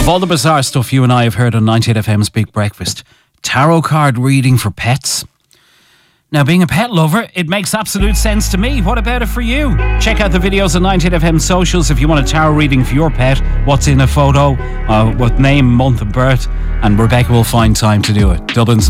Of all the bizarre stuff you and I have heard on 98FM's Big Breakfast, tarot card reading for pets. Now, being a pet lover, it makes absolute sense to me. What about it for you? Check out the videos on 98FM socials if you want a tarot reading for your pet. What's in a photo, what name, month of birth, and Rebecca will find time to do it. Dublin's